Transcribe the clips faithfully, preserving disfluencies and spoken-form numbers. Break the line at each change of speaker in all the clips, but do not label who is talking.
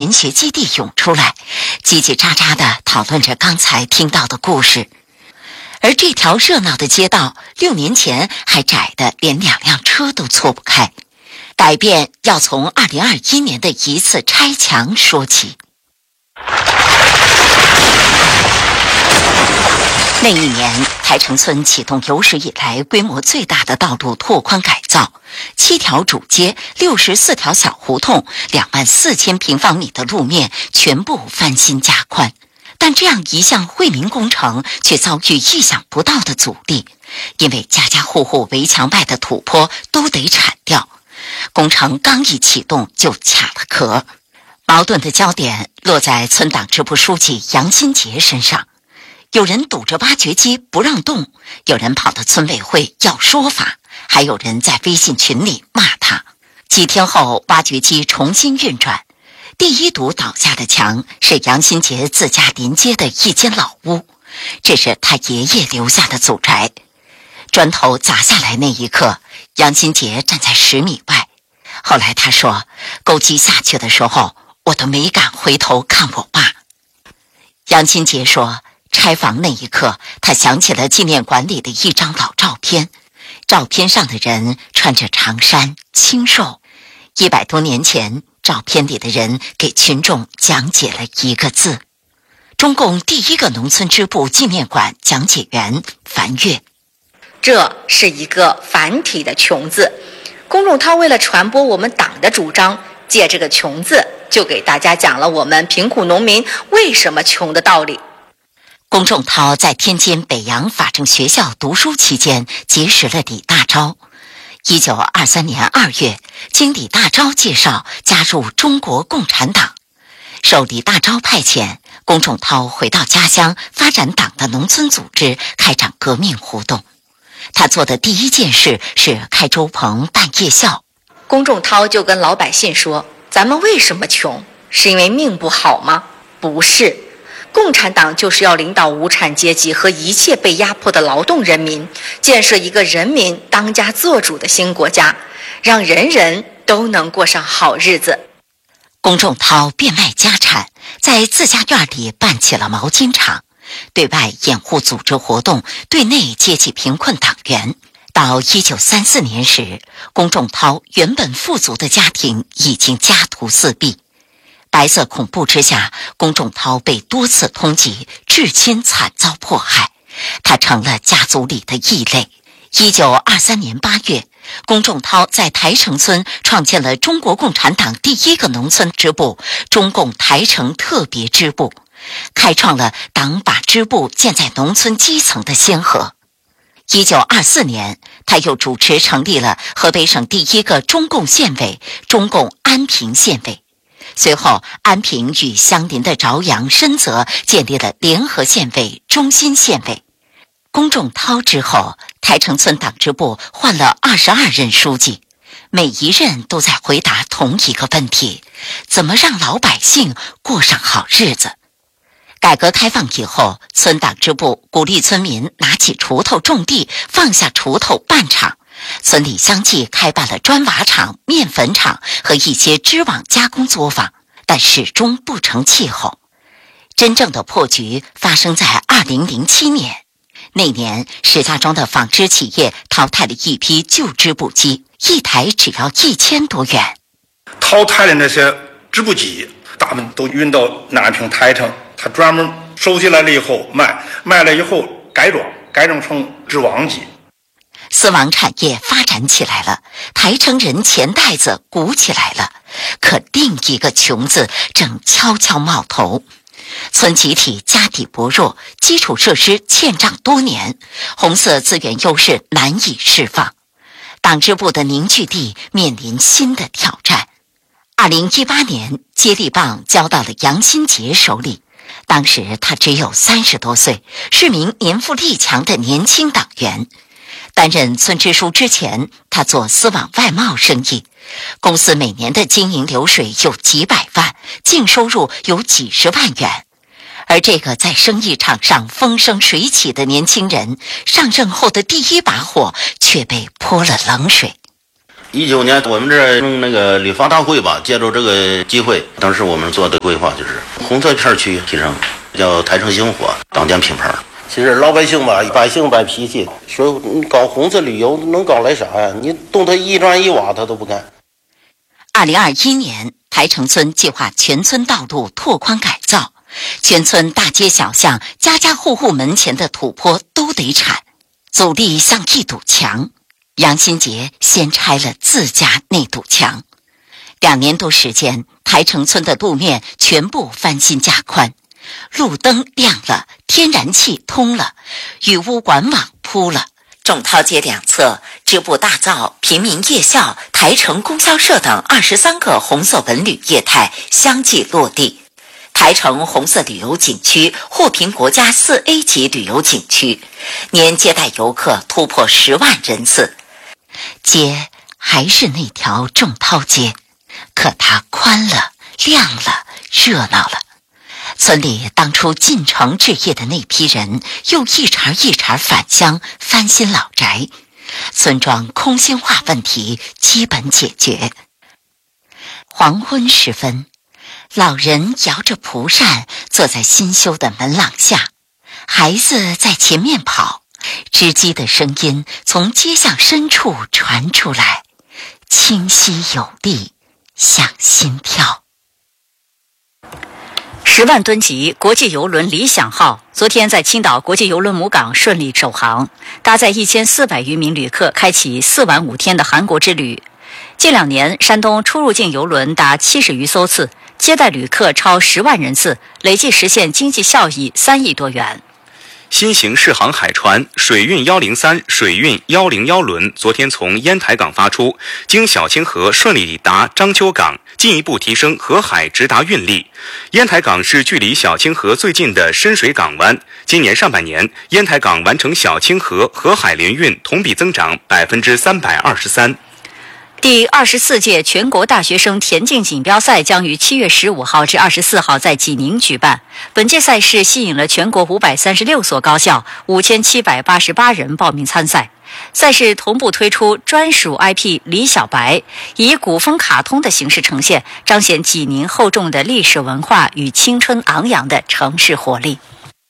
研学基地涌出来，叽叽喳喳地讨论着刚才听到的故事。而这条热闹的街道，六年前还窄得连两辆车都错不开。改变要从二零二一年的一次拆墙说起。那一年，台城村启动有史以来规模最大的道路拓宽改造，七条主街、六十四条小胡同、两万四千平方米的路面全部翻新加宽。但这样一项惠民工程却遭遇意想不到的阻力，因为家家户户围墙外的土坡都得铲掉。工程刚一启动就卡了壳，矛盾的焦点落在村党支部书记杨新杰身上。有人堵着挖掘机不让动，有人跑到村委会要说法，还有人在微信群里骂他。几天后，挖掘机重新运转，第一堵倒下的墙是杨新杰自家临街的一间老屋，这是他爷爷留下的祖宅。砖头砸下来那一刻，杨新杰站在十米外。后来他说，钩机下去的时候，我都没敢回头看我爸。杨新杰说，拆房那一刻，他想起了纪念馆里的一张老照片，照片上的人穿着长衫，清瘦。一百多年前，照片里的人给群众讲解了一个字。中共第一个农村支部纪念馆讲解员樊跃。
这是一个繁体的穷字，龚仲涛为了传播我们党的主张，借这个穷字就给大家讲了我们贫苦农民为什么穷的道理。
龚仲涛在天津北洋法政学校读书期间结识了李大钊。一九二三年二月，经李大钊介绍加入中国共产党。受李大钊派遣，龚仲涛回到家乡发展党的农村组织，开展革命活动。他做的第一件事是开粥棚办夜校。
龚仲涛就跟老百姓说，咱们为什么穷？是因为命不好吗？不是，共产党就是要领导无产阶级和一切被压迫的劳动人民，建设一个人民当家作主的新国家，让人人都能过上好日子。
龚仲涛变卖家产，在自家院里办起了毛巾厂，对外掩护组织活动，对内接济贫困党员。到一九三四年时，龚仲涛原本富足的家庭已经家徒四壁。白色恐怖之下，龚仲涛被多次通缉，至亲惨遭迫害，他成了家族里的异类。一九二三年八月，龚仲涛在台城村创建了中国共产党第一个农村支部——中共台城特别支部，开创了党把支部建在农村基层的先河。一九二四年，他又主持成立了河北省第一个中共县委——中共安平县委。随后，安平与相邻的饶阳、深泽建立了联合县委、中心县委。龚仲涛之后，台城村党支部换了二十二任书记，每一任都在回答同一个问题：怎么让老百姓过上好日子？改革开放以后，村党支部鼓励村民拿起锄头种地，放下锄头办厂。村里相继开办了砖瓦厂、面粉厂和一些织网加工作坊，但始终不成气候。真正的破局发生在二零零七年。那年，石家庄的纺织企业淘汰了一批旧织布机，一台只要一千多元。
淘汰的那些织布机，大部分都运到南平台城，他专门收起来了以后卖，卖了以后改装，改装成织网机。
丝网产业发展起来了，台城人钱袋子鼓起来了，可另一个穷字正悄悄冒头。村集体家底薄弱，基础设施欠账多年，红色资源优势难以释放，党支部的凝聚地面临新的挑战。二零一八年，接力棒交到了杨新杰手里，当时他只有三十多岁，是名年富力强的年轻党员。担任村支书之前，他做丝网外贸生意，公司每年的经营流水有几百万，净收入有几十万元。而这个在生意场上风生水起的年轻人，上任后的第一把火却被泼了冷水。
一九年我们这儿弄那个旅发大会吧，借助这个机会，当时我们做的规划就是红色片区提升，叫台城星火当店品牌。其实老百姓吧，百姓摆脾气，说你搞红色旅游能搞来啥呀？你动他一砖一瓦他都不干。
二零二一年，台城村计划全村道路拓宽改造，全村大街小巷、家家户户门前的土坡都得铲，阻力像一堵墙。杨新杰先拆了自家那堵墙。两年多时间，台城村的路面全部翻新加宽，路灯亮了，天然气通了，雨污管网铺了。仲涛街两侧织布大造、平民夜校、台城供销社等二十三个红色文旅业态相继落地。台城红色旅游景区获评国家四 A 级旅游景区，年接待游客突破十万人次。街还是那条仲涛街，可它宽了、亮了、热闹了。村里当初进城置业的那批人又一茬一茬返乡翻新老宅，村庄空心化问题基本解决。黄昏时分，老人摇着蒲扇坐在新修的门廊下，孩子在前面跑，吱叽的声音从街巷深处传出来，清晰有力，像心跳。
十万吨级国际邮轮理想号昨天在青岛国际邮轮母港顺利首航，搭载一千四百余名旅客，开启四晚五天的韩国之旅。近两年，山东出入境邮轮达七十余艘次，接待旅客超十万人次，累计实现经济效益三亿多元。
新型适航海船水运一零三、水运一零一轮昨天从烟台港发出，经小清河顺利抵达章丘港，进一步提升河海直达运力。烟台港是距离小清河最近的深水港湾。今年上半年，烟台港完成小清河河海联运同比增长百分之三百二十三。
第二十四届全国大学生田径锦标赛将于七月十五号至二十四号在济宁举办。本届赛事吸引了全国五百三十六所高校、五千七百八十八人报名参赛。赛事同步推出专属 I P 李小白，以古风卡通的形式呈现，彰显济宁厚重的历史文化与青春昂扬的城市活力。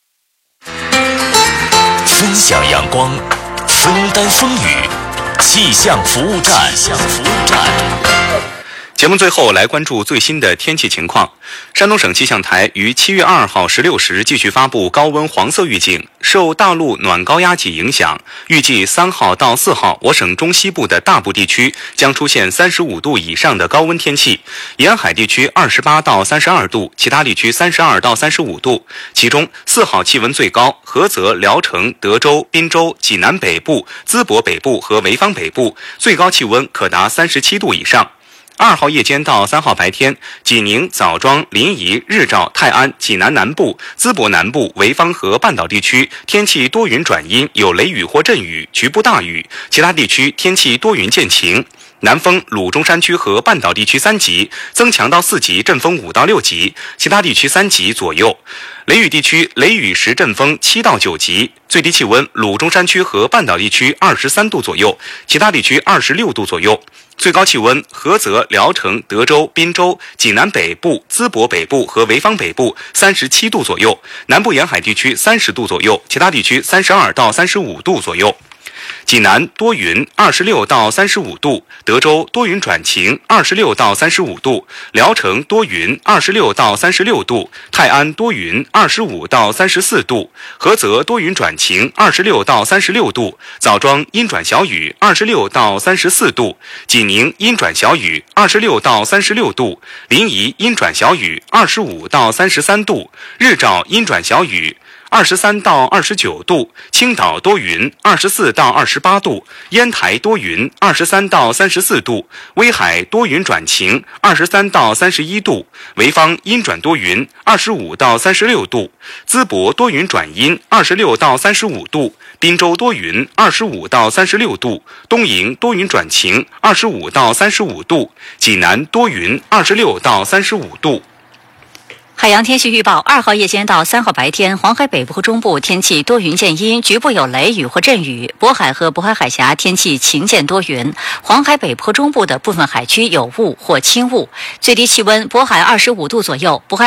分享阳光，分担风雨。气象服务站，气象服务站。
节目最后来关注最新的天气情况。山东省气象台于七月二号十六时继续发布高温黄色预警，受大陆暖高压脊影响，预计三号到四号我省中西部的大部地区将出现三十五度以上的高温天气，沿海地区二十八到三十二度，其他地区三十二到三十五度。其中四号气温最高，菏泽、聊城、德州、滨州、济南北部、淄博北部和潍坊北部最高气温可达三十七度以上。二号夜间到三号白天，济宁、枣庄、临沂、日照、泰安、济南南部、淄博南部、潍坊和半岛地区天气多云转阴，有雷雨或阵雨，局部大雨；其他地区天气多云见晴。南风鲁中山区和半岛地区三级，增强到四级，阵风五到六级，其他地区三级左右。雷雨地区雷雨时阵风七到九级，最低气温鲁中山区和半岛地区二十三度左右，其他地区二十六度左右。最高气温菏泽、聊城、德州、滨州、济南北部、淄博北部和潍坊北部三十七度左右，南部沿海地区三十度左右，其他地区三十二到三十五度左右。济南多云，二十六到三十五度；德州多云转晴，二十六到三十五度；聊城多云，二十六到三十六度；泰安多云，二十五到三十四度；菏泽多云转晴，二十六到三十六度；枣庄阴转小雨，二十六到三十四度；济宁阴转小雨，二十六到三十六度；临沂阴转小雨，二十五到三十三度；日照阴转小雨，二十三到二十九度，青岛多云，二十四到二十八度，烟台多云，二十三到三十四度，威海多云转晴，二十三到三十一度，潍坊阴转多云，二十五到三十六度，淄博多云转阴，二十六到三十五度，滨州多云，二十五到三十六度，东营多云转晴，二十五到三十五度，济南多云，二十六到三十五度。
海洋天气预报：二号夜间到三号白天，黄海北部和中部天气多云见阴，局部有雷雨或阵雨；渤海和渤海海峡天气晴见多云，黄海北部和中部的部分海区有雾或轻雾。最低气温：渤海二十五度左右，渤海